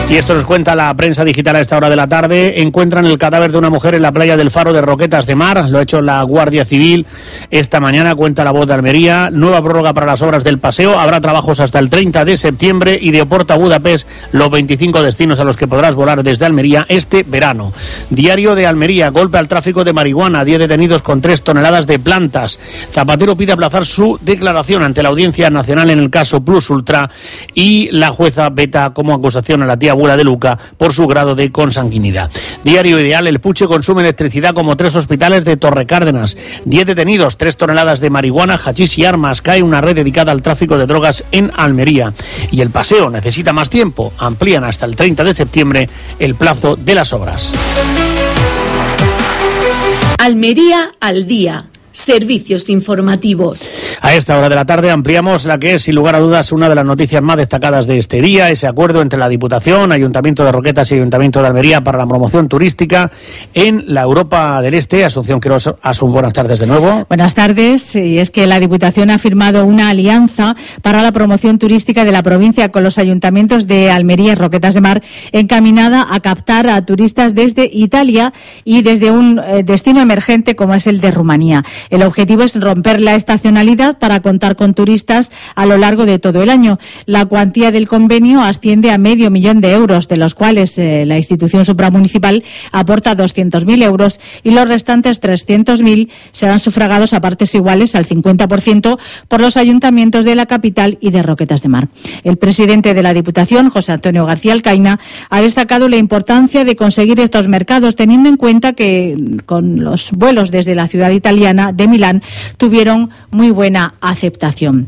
Y esto nos cuenta la prensa digital a esta hora de la tarde. Encuentran el cadáver de una mujer en la playa del Faro de Roquetas de Mar. Lo ha hecho la Guardia Civil esta mañana, cuenta La Voz de Almería. Nueva prórroga para las obras del paseo. Habrá trabajos hasta el 30 de septiembre y de Oporto a Budapest los 25 destinos a los que podrás volar desde Almería este verano. Diario de Almería. Golpe al tráfico de marihuana. 10 detenidos con 3 toneladas de plantas. Zapatero pide aplazar su declaración ante la Audiencia Nacional en el caso Plus Ultra. Y la jueza veta como acusación a la tía abuela de Luca por su grado de consanguinidad. Diario Ideal. El Puche consume electricidad como 3 hospitales de Torrecárdenas. 10 detenidos, 3 toneladas de marihuana, hachís y armas. Cae una red dedicada al tráfico de drogas en Almería. Y el paseo necesita más tiempo. Amplían hasta el 30 de septiembre el plazo de las obras. Almería al día. Servicios informativos. A esta hora de la tarde ampliamos la que es, sin lugar a dudas, una de las noticias más destacadas de este día, ese acuerdo entre la Diputación, Ayuntamiento de Roquetas y Ayuntamiento de Almería para la promoción turística en la Europa del Este. Asunción Quirós, Asun, buenas tardes de nuevo. Buenas tardes. Y es que la Diputación ha firmado una alianza para la promoción turística de la provincia con los ayuntamientos de Almería y Roquetas de Mar, encaminada a captar a turistas desde Italia y desde un destino emergente como es el de Rumanía. El objetivo es romper la estacionalidad para contar con turistas a lo largo de todo el año. La cuantía del convenio asciende a €500.000, de los cuales la institución supramunicipal aporta 200.000 euros y los restantes 300.000 serán sufragados a partes iguales al 50% por los ayuntamientos de la capital y de Roquetas de Mar. El presidente de la Diputación, José Antonio García Alcaina, ha destacado la importancia de conseguir estos mercados, teniendo en cuenta que con los vuelos desde la ciudad italiana de Milán tuvieron muy buena aceptación.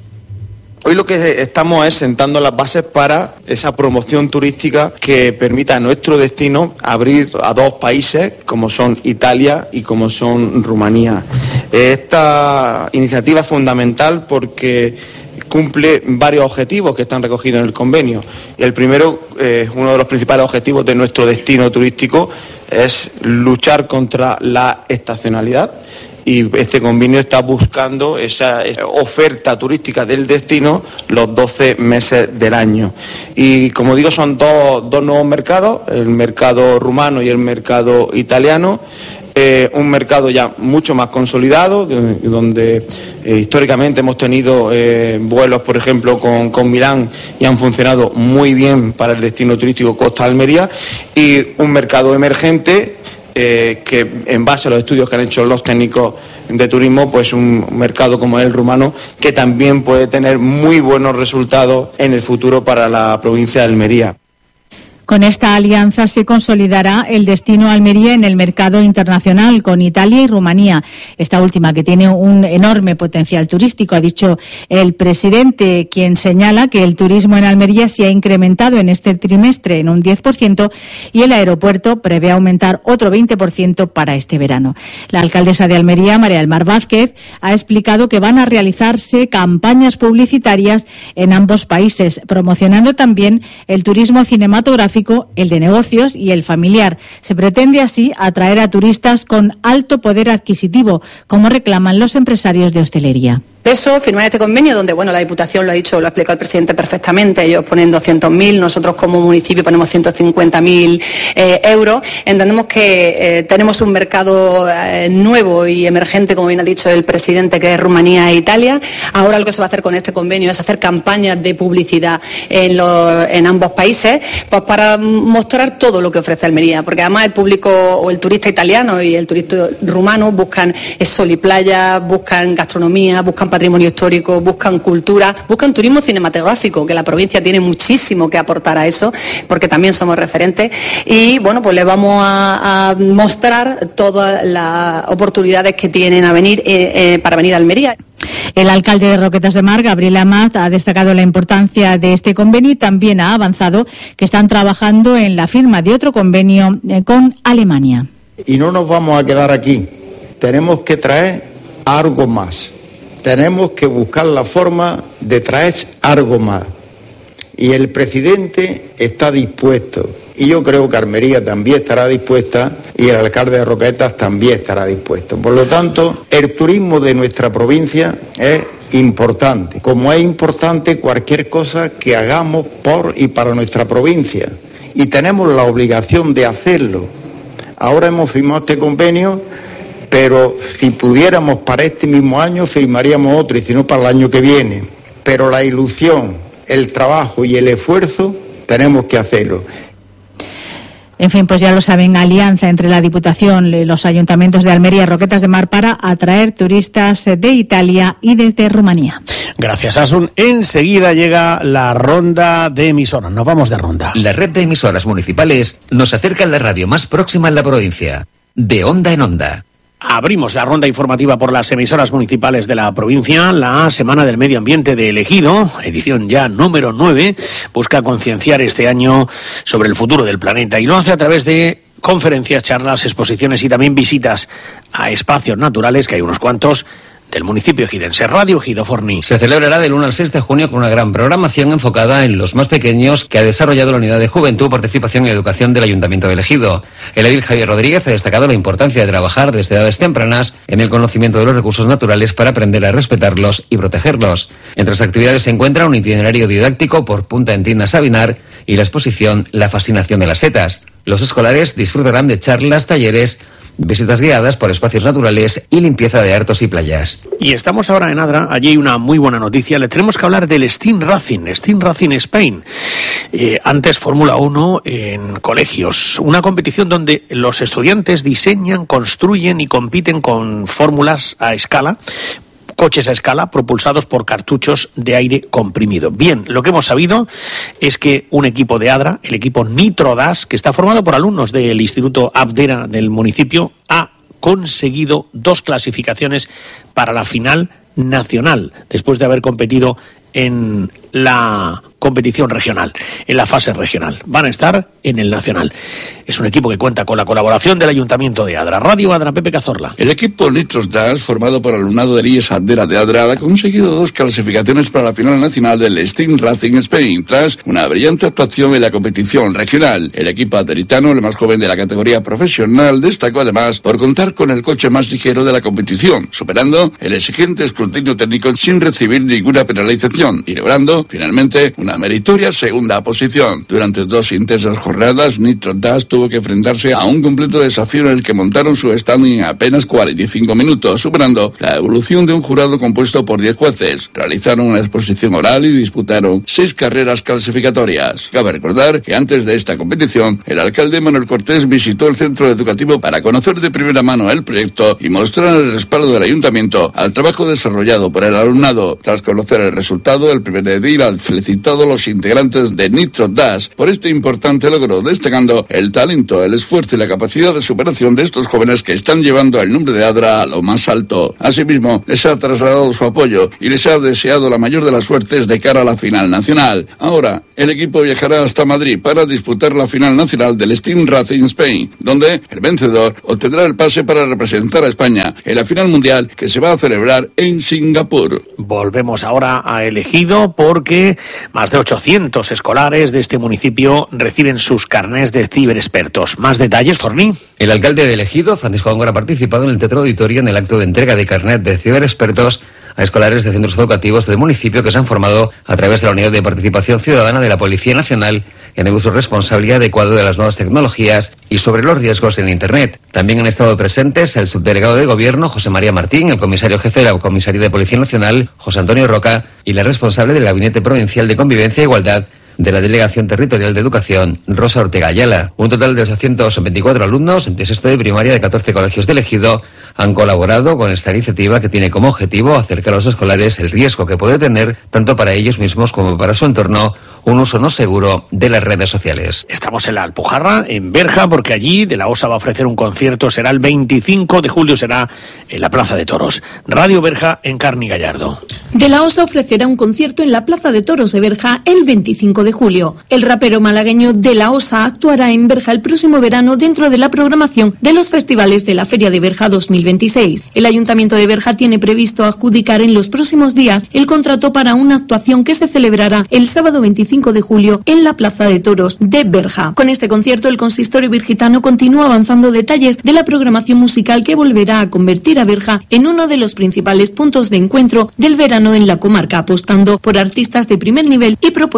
Hoy lo que estamos es sentando las bases para esa promoción turística que permita a nuestro destino abrir a 2 países como son Italia y como son Rumanía. Esta iniciativa es fundamental porque cumple varios objetivos que están recogidos en el convenio. El primero, uno de los principales objetivos de nuestro destino turístico es luchar contra la estacionalidad. Y este convenio está buscando esa oferta turística del destino los 12 meses del año. Y como digo, son dos nuevos mercados, el mercado rumano y el mercado italiano. Un mercado ya mucho más consolidado, donde históricamente hemos tenido vuelos, por ejemplo, con Milán y han funcionado muy bien para el destino turístico Costa Almería, y un mercado emergente que en base a los estudios que han hecho los técnicos de turismo, pues un mercado como el rumano que también puede tener muy buenos resultados en el futuro para la provincia de Almería. Con esta alianza se consolidará el destino Almería en el mercado internacional con Italia y Rumanía. Esta última, que tiene un enorme potencial turístico, ha dicho el presidente, quien señala que el turismo en Almería se ha incrementado en este trimestre en un 10% y el aeropuerto prevé aumentar otro 20% para este verano. La alcaldesa de Almería, María del Mar Vázquez, ha explicado que van a realizarse campañas publicitarias en ambos países, promocionando también el turismo cinematográfico, el de negocios y el familiar. Se pretende así atraer a turistas con alto poder adquisitivo, como reclaman los empresarios de hostelería. Eso, firmar este convenio donde, bueno, la Diputación lo ha dicho, lo ha explicado el presidente perfectamente, ellos ponen 200.000, nosotros como municipio ponemos 150.000 euros. Entendemos que tenemos un mercado nuevo y emergente, como bien ha dicho el presidente, que es Rumanía e Italia. Ahora lo que se va a hacer con este convenio es hacer campañas de publicidad en ambos países, pues para mostrar todo lo que ofrece Almería, porque además el público o el turista italiano y el turista rumano buscan sol y playa, buscan gastronomía, buscan patrimonio histórico, buscan cultura, buscan turismo cinematográfico, que la provincia tiene muchísimo que aportar a eso, porque también somos referentes, y bueno, pues les vamos a mostrar todas las oportunidades que tienen a venir para venir a Almería. El alcalde de Roquetas de Mar, Gabriel Amat, ha destacado la importancia de este convenio y también ha avanzado que están trabajando en la firma de otro convenio con Alemania. Y no nos vamos a quedar aquí, tenemos que traer algo más. Tenemos que buscar la forma de traer algo más. Y el presidente está dispuesto. Y yo creo que Almería también estará dispuesta y el alcalde de Roquetas también estará dispuesto. Por lo tanto, el turismo de nuestra provincia es importante, como es importante cualquier cosa que hagamos por y para nuestra provincia. y tenemos la obligación de hacerlo. Ahora hemos firmado este convenio, pero si pudiéramos para este mismo año firmaríamos otro, y si no para el año que viene. Pero la ilusión, el trabajo y el esfuerzo tenemos que hacerlo. En fin, pues ya lo saben, alianza entre la Diputación, los ayuntamientos de Almería y Roquetas de Mar para atraer turistas de Italia y desde Rumanía. Gracias, Asun. Enseguida llega la ronda de emisoras. Nos vamos de ronda. La red de emisoras municipales nos acerca a la radio más próxima en la provincia. De onda en onda. Abrimos la ronda informativa por las emisoras municipales de la provincia. La Semana del Medio Ambiente de El Ejido, edición ya número 9, busca concienciar este año sobre el futuro del planeta y lo hace a través de conferencias, charlas, exposiciones y también visitas a espacios naturales, que hay unos cuantos, del municipio ejidense. Radio Ejido, Forni. Se celebrará del 1 al 6 de junio con una gran programación enfocada en los más pequeños que ha desarrollado la Unidad de Juventud, Participación y Educación del Ayuntamiento de El Ejido. El edil Javier Rodríguez ha destacado la importancia de trabajar desde edades tempranas en el conocimiento de los recursos naturales para aprender a respetarlos y protegerlos. Entre las actividades se encuentra un itinerario didáctico por Punta Entina Sabinar y la exposición La fascinación de las setas. Los escolares disfrutarán de charlas, talleres, visitas guiadas por espacios naturales y limpieza de huertos y playas. Y estamos ahora en Adra, allí hay una muy buena noticia. Le tenemos que hablar del Steam Racing Spain. Antes Fórmula 1 en colegios. Una competición donde los estudiantes diseñan, construyen y compiten con fórmulas a escala, coches a escala propulsados por cartuchos de aire comprimido. Bien, lo que hemos sabido es que un equipo de Adra, el equipo Nitrodas, que está formado por alumnos del Instituto Abdera del municipio, ha conseguido 2 clasificaciones para la final nacional, después de haber competido en la competición regional, en la fase regional. Van a estar en el nacional. Es un equipo que cuenta con la colaboración del Ayuntamiento de Adra. Radio Adra, Pepe Cazorla. El equipo Nitrodas, formado por alumnado de IES Abdera de Adra, ha conseguido 2 clasificaciones para la final nacional del Steam Racing Spain, tras una brillante actuación en la competición regional. El equipo aderitano, el más joven de la categoría profesional, destacó además por contar con el coche más ligero de la competición, superando el exigente escrutinio técnico sin recibir ninguna penalización y logrando finalmente una meritoria segunda posición. Durante 2 intensas jornadas, Nitrodas tuvo que enfrentarse a un completo desafío en el que montaron su stand en apenas 45 minutos, superando la evolución de un jurado compuesto por 10 jueces. Realizaron una exposición oral y disputaron 6 carreras clasificatorias. Cabe recordar que antes de esta competición, el alcalde Manuel Cortés visitó el centro educativo para conocer de primera mano el proyecto y mostrar el respaldo del ayuntamiento al trabajo desarrollado por el alumnado. Tras conocer el resultado, el primer edil ha felicitado a los integrantes de Nitrodas por este importante logro, destacando el talento, el esfuerzo y la capacidad de superación de estos jóvenes que están llevando el nombre de Adra a lo más alto. Asimismo, les ha trasladado su apoyo y les ha deseado la mayor de las suertes de cara a la final nacional. Ahora, el equipo viajará hasta Madrid para disputar la final nacional del Steam Racing Spain, donde el vencedor obtendrá el pase para representar a España en la final mundial que se va a celebrar en Singapur. Volvemos ahora a El Ejido porque más de 800 escolares de este municipio reciben sus carnés de ciberexpertos. Más detalles, Forní. El alcalde de El Ejido, Francisco Góngora, ha participado en el Teatro Auditorio en el acto de entrega de carnet de ciberexpertos a escolares de centros educativos del municipio que se han formado a través de la Unidad de Participación Ciudadana de la Policía Nacional en el uso responsable y adecuado de las nuevas tecnologías y sobre los riesgos en Internet. También han estado presentes el subdelegado de Gobierno, José María Martín, el comisario jefe de la Comisaría de Policía Nacional, José Antonio Roca, y la responsable del Gabinete Provincial de Convivencia e Igualdad de la Delegación Territorial de Educación, Rosa Ortega Ayala. Un total de 824 alumnos entre sexto de primaria de 14 colegios de El Ejido han colaborado con esta iniciativa que tiene como objetivo acercar a los escolares el riesgo que puede tener, tanto para ellos mismos como para su entorno, un uso no seguro de las redes sociales. Estamos en la Alpujarra, en Berja, porque allí de la OSA va a ofrecer un concierto, será el 25 de julio, será en la Plaza de Toros. Radio Berja en Carni Gallardo. De la OSA ofrecerá un concierto en la Plaza de Toros de Berja el 25 de julio. El rapero malagueño De la OSA actuará en Berja el próximo verano dentro de la programación de los festivales de la Feria de Berja 2026. El Ayuntamiento de Berja tiene previsto adjudicar en los próximos días el contrato para una actuación que se celebrará el sábado 25 de julio en la Plaza de Toros de Berja. Con este concierto, el consistorio virgitano continúa avanzando detalles de la programación musical que volverá a convertir a Berja en uno de los principales puntos de encuentro del verano en la comarca, apostando por artistas de primer nivel y propuestas dirigidas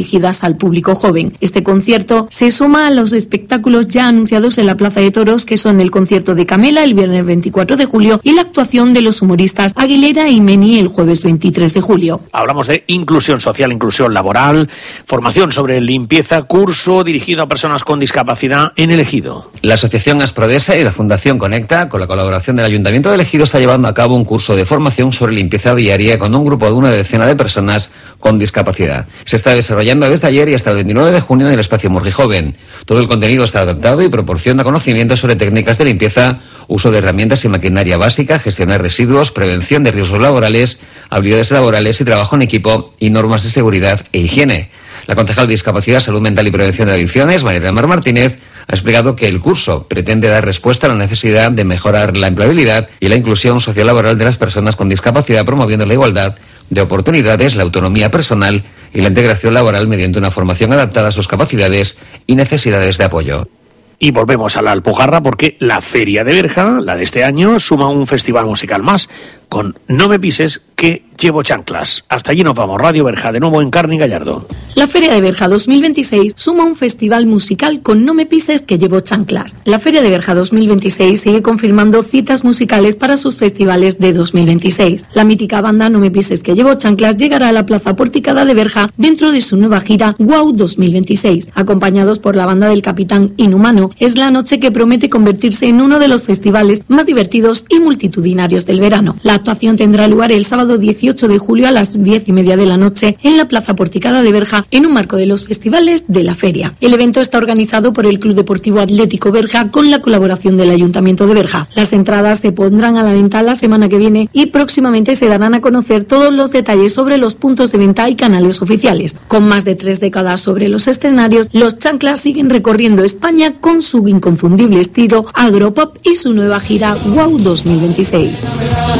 dirigidas al público joven. Este concierto se suma a los espectáculos ya anunciados en la Plaza de Toros, que son el concierto de Camela el viernes 24 de julio y la actuación de los humoristas Aguilera y Meni el jueves 23 de julio. Hablamos de inclusión social, inclusión laboral, formación sobre limpieza, curso dirigido a personas con discapacidad en El Ejido. La Asociación Asprodesa y la Fundación Conecta, con la colaboración del Ayuntamiento de El Ejido, está llevando a cabo un curso de formación sobre limpieza viaria con un grupo de una decena de personas con discapacidad. Se está desarrollando desde ayer y hasta el 29 de junio en el espacio Murgi Joven. Todo el contenido está adaptado y proporciona conocimientos sobre técnicas de limpieza, uso de herramientas y maquinaria básica, gestionar residuos, prevención de riesgos laborales, habilidades laborales y trabajo en equipo y normas de seguridad e higiene. La concejal de Discapacidad, Salud Mental y Prevención de Adicciones, María del Mar Martínez, ha explicado que el curso pretende dar respuesta a la necesidad de mejorar la empleabilidad y la inclusión sociolaboral de las personas con discapacidad, promoviendo la igualdad de oportunidades, la autonomía personal y la integración laboral mediante una formación adaptada a sus capacidades y necesidades de apoyo. Y volvemos a la Alpujarra porque la Feria de Berja, la de este año, suma un festival musical más con No me pises que llevo chanclas. Hasta allí nos vamos. Radio Berja, de nuevo en Carni Gallardo. La Feria de Berja 2026 suma un festival musical con No me pises que llevo chanclas. La Feria de Berja 2026 sigue confirmando citas musicales para sus festivales de 2026. La mítica banda No me pises que llevo chanclas llegará a la Plaza Porticada de Berja dentro de su nueva gira Wow 2026. Acompañados por la banda del Capitán Inhumano, es la noche que promete convertirse en uno de los festivales más divertidos y multitudinarios del verano. La actuación tendrá lugar el sábado 18 de julio a las 10:30 de la noche en la Plaza Porticada de Berja, en un marco de los festivales de la feria. El evento está organizado por el Club Deportivo Atlético Berja con la colaboración del Ayuntamiento de Berja. Las entradas se pondrán a la venta la semana que viene y próximamente se darán a conocer todos los detalles sobre los puntos de venta y canales oficiales. Con más de 3 décadas sobre los escenarios, los chanclas siguen recorriendo España con su inconfundible estilo agropop y su nueva gira Wow 2026.